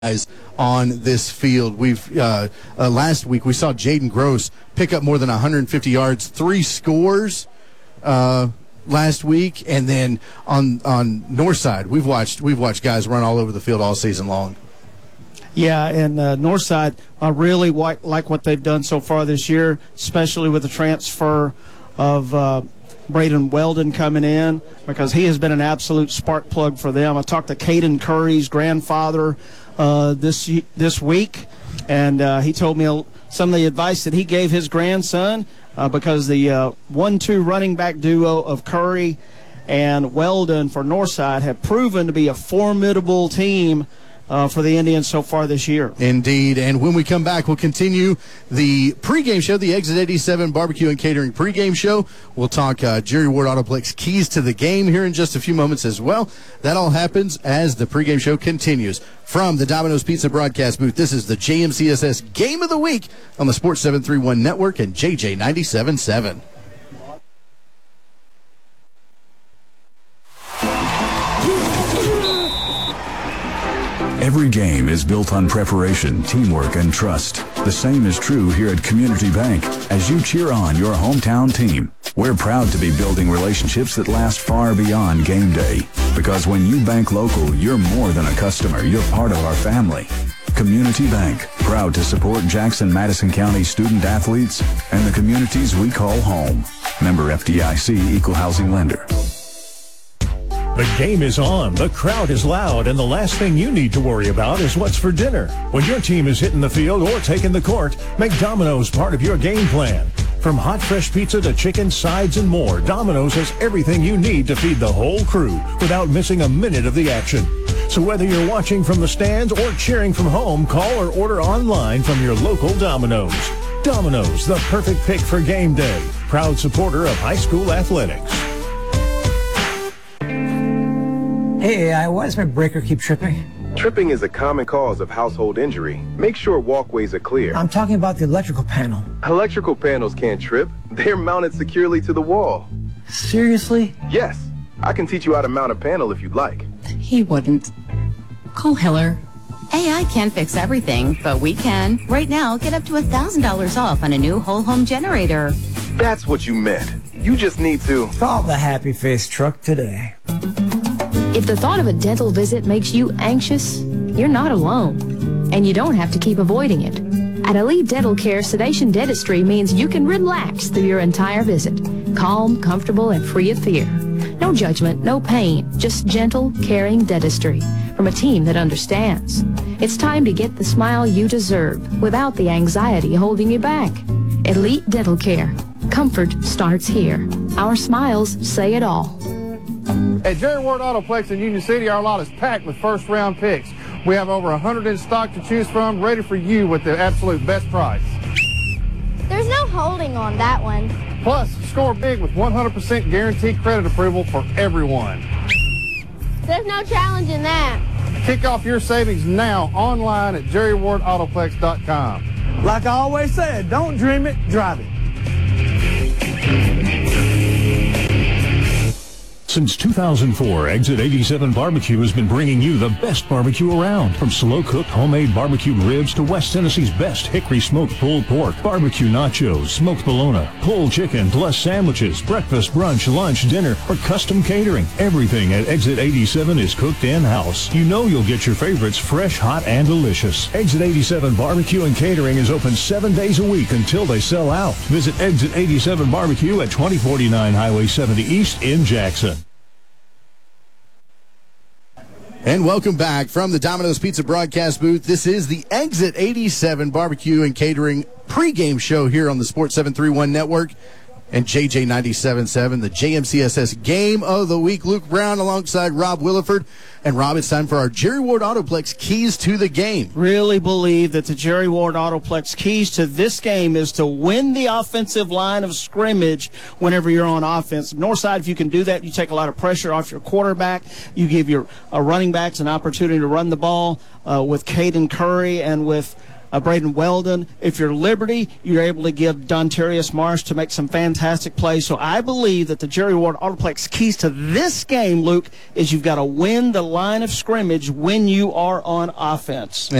guys on this field. We've last week we saw Jaden Gross pick up more than 150 yards, 3 scores last week, and then on Northside we've watched guys run all over the field all season long. Yeah, and Northside really like what they've done so far this year, especially with the transfer of Braden Weldon coming in, because he has been an absolute spark plug for them. I talked to Caden Curry's grandfather this week, and he told me some of the advice that he gave his grandson, because the 1-2 running back duo of Curry and Weldon for Northside have proven to be a formidable team for the Indians so far this year. Indeed. And when we come back, we'll continue the pregame show, the Exit 87 Barbecue and Catering pregame show. We'll talk Jerry Ward Autoplex keys to the game here in just a few moments as well. That all happens as the pregame show continues. From the Domino's Pizza broadcast booth, this is the JMCSS Game of the Week on the Sports 731 Network and JJ 97.7. Every game is built on preparation, teamwork, and trust. The same is true here at Community Bank as you cheer on your hometown team. We're proud to be building relationships that last far beyond game day. Because when you bank local, you're more than a customer. You're part of our family. Community Bank, proud to support Jackson-Madison County student athletes and the communities we call home. Member FDIC, Equal Housing Lender. The game is on, the crowd is loud, and the last thing you need to worry about is what's for dinner. When your team is hitting the field or taking the court, make Domino's part of your game plan. From hot, fresh pizza to chicken, sides, and more, Domino's has everything you need to feed the whole crew without missing a minute of the action. So whether you're watching from the stands or cheering from home, call or order online from your local Domino's. Domino's, the perfect pick for game day. Proud supporter of high school athletics. Hey AI, why does my breaker keep tripping? Tripping is a common cause of household injury. Make sure walkways are clear. I'm talking about the electrical panel. Electrical panels can't trip. They're mounted securely to the wall. Seriously? Yes. I can teach you how to mount a panel if you'd like. He wouldn't. Call Hiller. AI can't fix everything, but we can. Right now, get up to $1,000 off on a new whole home generator. That's what you meant. You just need to call the Happy Face truck today. If the thought of a dental visit makes you anxious, you're not alone, and you don't have to keep avoiding it. At Elite Dental Care, sedation dentistry means you can relax through your entire visit, calm, comfortable, and free of fear. No judgment, no pain, just gentle, caring dentistry from a team that understands. It's time to get the smile you deserve without the anxiety holding you back. Elite Dental Care. Comfort starts here. Our smiles say it all. At Jerry Ward Autoplex in Union City, our lot is packed with first-round picks. We have over 100 in stock to choose from, ready for you with the absolute best price. There's no holding on that one. Plus, score big with 100% guaranteed credit approval for everyone. There's no challenge in that. Kick off your savings now online at jerrywardautoplex.com. Like I always said, don't dream it, drive it. Since 2004, Exit 87 Barbecue has been bringing you the best barbecue around. From slow-cooked homemade barbecued ribs to West Tennessee's best hickory smoked pulled pork, barbecue nachos, smoked bologna, pulled chicken, plus sandwiches, breakfast, brunch, lunch, dinner, or custom catering. Everything at Exit 87 is cooked in-house. You know you'll get your favorites fresh, hot, and delicious. Exit 87 Barbecue and Catering is open 7 days a week until they sell out. Visit Exit 87 Barbecue at 2049 Highway 70 East in Jackson. And welcome back from the Domino's Pizza broadcast booth. This is the Exit 87 Barbecue and Catering pregame show here on the Sports 731 Network and JJ 97.7, the JMCSS Game of the Week. Luke Brown alongside Rob Williford. And Rob, it's time for our Jerry Ward Autoplex keys to the game. Really believe that the Jerry Ward Autoplex keys to this game is to win the offensive line of scrimmage whenever you're on offense. Northside, if you can do that, you take a lot of pressure off your quarterback. You give your running backs an opportunity to run the ball with Caden Curry and with Braden Weldon. If you're Liberty, you're able to give Dontarius Marsh to make some fantastic plays. So I believe that the Jerry Ward Autoplex keys to this game, Luke, is you've got to win the line of scrimmage when you are on offense.